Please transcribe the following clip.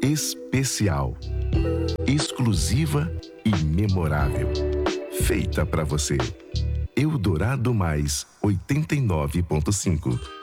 especial, exclusiva e memorável. Feita para você. Eldorado Mais 89.5.